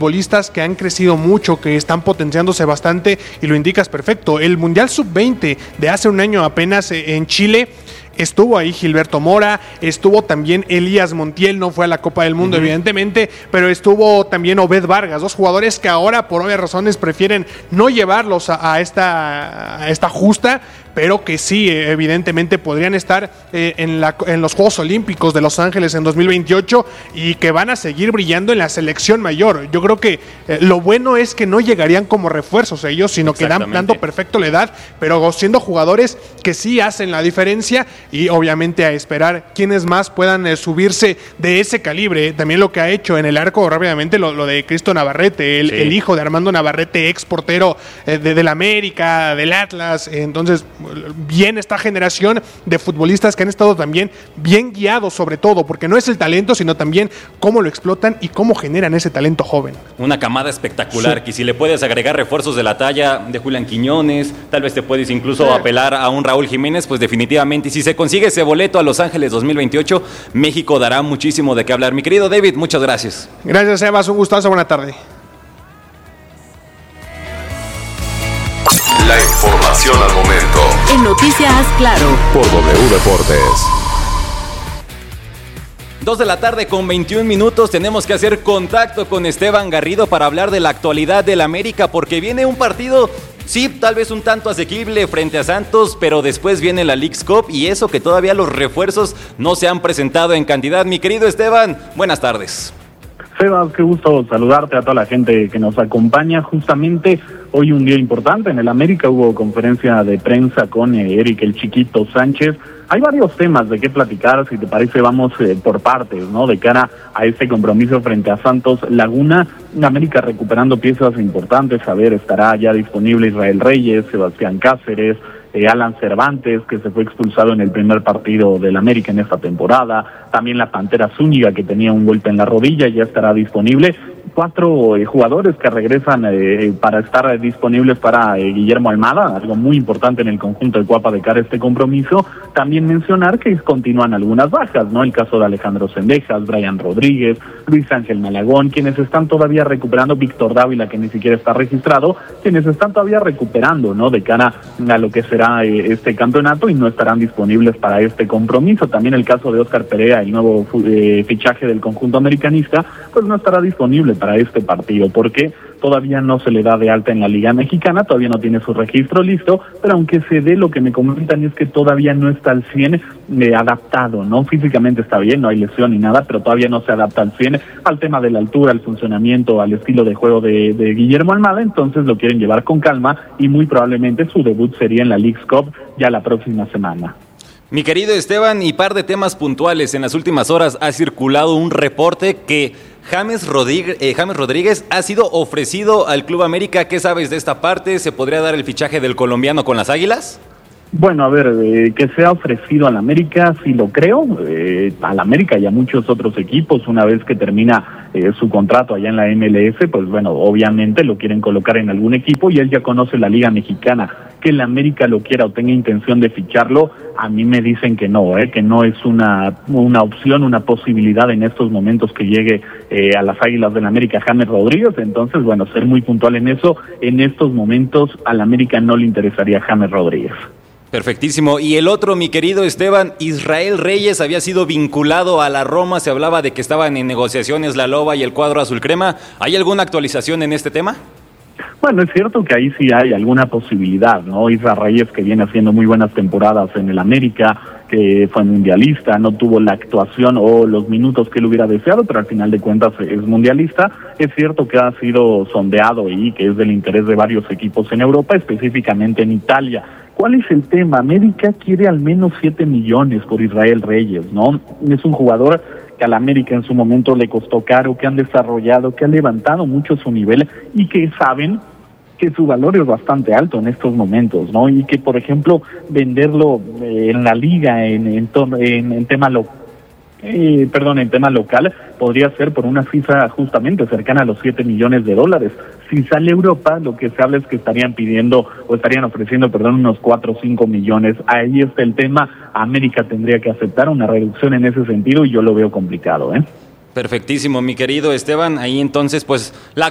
futbolistas que han crecido mucho, que están potenciándose bastante, y lo indicas perfecto. El Mundial Sub-20 de hace un año apenas en Chile, estuvo ahí Gilberto Mora, estuvo también Elías Montiel, no fue a la Copa del Mundo evidentemente, pero estuvo también Obed Vargas, dos jugadores que ahora por obvias razones prefieren no llevarlos a esta justa, pero que sí, evidentemente podrían estar en los Juegos Olímpicos de Los Ángeles en 2028 y que van a seguir brillando en la selección mayor. Yo creo que lo bueno es que no llegarían como refuerzos ellos, sino que dando perfecto la edad, pero siendo jugadores que sí hacen la diferencia, y obviamente a esperar quienes más puedan subirse de ese calibre. También lo que ha hecho en el arco rápidamente lo de Cristo Navarrete, el hijo de Armando Navarrete, ex portero del América, del Atlas. Entonces, bien esta generación de futbolistas que han estado también bien guiados, sobre todo, porque no es el talento, sino también cómo lo explotan y cómo generan ese talento joven. Una camada espectacular, que si le puedes agregar refuerzos de la talla de Julián Quiñones, tal vez te puedes incluso apelar a un Raúl Jiménez, pues definitivamente, y si se consigue ese boleto a Los Ángeles 2028, México dará muchísimo de qué hablar. Mi querido David, muchas gracias. Gracias, Sebas, un gustazo, buena tarde. La información al momento. En Noticias Claro. Por W Deportes. 2 de la tarde con 21 minutos, tenemos que hacer contacto con Esteban Garrido para hablar de la actualidad del América, porque viene un partido, sí, tal vez un tanto asequible frente a Santos, pero después viene la Leagues Cup y eso que todavía los refuerzos no se han presentado en cantidad. Mi querido Esteban, buenas tardes. Sebas, qué gusto saludarte, a toda la gente que nos acompaña. Justamente hoy un día importante en el América, hubo conferencia de prensa con Eric el Chiquito Sánchez. Hay varios temas de qué platicar, si te parece vamos por partes, ¿no? De cara a este compromiso frente a Santos Laguna, América recuperando piezas importantes. A ver, estará ya disponible Israel Reyes, Sebastián Cáceres, Alan Cervantes, que se fue expulsado en el primer partido del América en esta temporada. También la Pantera Zúñiga, que tenía un golpe en la rodilla, ya estará disponible. 4 jugadores que regresan para estar disponibles para Guillermo Almada, algo muy importante en el conjunto de Cuapa de cara a este compromiso. También mencionar que continúan algunas bajas, ¿no? El caso de Alejandro Cendejas, Brian Rodríguez, Luis Ángel Malagón, quienes están todavía recuperando, Víctor Dávila, que ni siquiera está registrado, quienes están todavía recuperando, ¿no? De cara a lo que será este campeonato y no estarán disponibles para este compromiso. También el caso de Óscar Perea, el nuevo fichaje del conjunto americanista, pues no estará disponible para este partido, porque todavía no se le da de alta en la Liga Mexicana, todavía no tiene su registro listo, pero aunque se dé, lo que me comentan es que todavía no está al 100 adaptado, ¿no? Físicamente está bien, no hay lesión ni nada, pero todavía no se adapta al 100 al tema de la altura, al funcionamiento, al estilo de juego de Guillermo Almada. Entonces lo quieren llevar con calma y muy probablemente su debut sería en la Leagues Cup ya la próxima semana. Mi querido Esteban, y par de temas puntuales. En las últimas horas ha circulado un reporte que James Rodríguez ha sido ofrecido al Club América. ¿Qué sabes de esta parte? ¿Se podría dar el fichaje del colombiano con las Águilas? Bueno, a ver, que sea ofrecido al América, sí lo creo, al América y a muchos otros equipos, una vez que termina su contrato allá en la MLS, pues bueno, obviamente lo quieren colocar en algún equipo y él ya conoce la Liga Mexicana. Que el América lo quiera o tenga intención de ficharlo, a mí me dicen que no es una opción, una posibilidad en estos momentos que llegue a las Águilas del América James Rodríguez. Entonces, bueno, ser muy puntual en eso, en estos momentos al América no le interesaría James Rodríguez. Perfectísimo. Y el otro, mi querido Esteban, Israel Reyes había sido vinculado a la Roma, se hablaba de que estaban en negociaciones la Loba y el cuadro azul crema. ¿Hay alguna actualización en este tema? Bueno, es cierto que ahí sí hay alguna posibilidad, ¿no? Israel Reyes, que viene haciendo muy buenas temporadas en el América, que fue mundialista, no tuvo la actuación o los minutos que él hubiera deseado, pero al final de cuentas es mundialista. Es cierto que ha sido sondeado y que es del interés de varios equipos en Europa, específicamente en Italia. ¿Cuál es el tema? América quiere al menos 7 millones por Israel Reyes, ¿no? Es un jugador que al América en su momento le costó caro, que han desarrollado, que han levantado mucho su nivel y que saben que su valor es bastante alto en estos momentos, ¿no? Y que, por ejemplo, venderlo en la liga, en tema local, podría ser por una cifra justamente cercana a los 7 millones de dólares. Si sale Europa, lo que se habla es que estarían ofreciendo, unos 4 o 5 millones. Ahí está el tema. América tendría que aceptar una reducción en ese sentido y yo lo veo complicado, ¿eh? Perfectísimo, mi querido Esteban. Ahí entonces, pues, la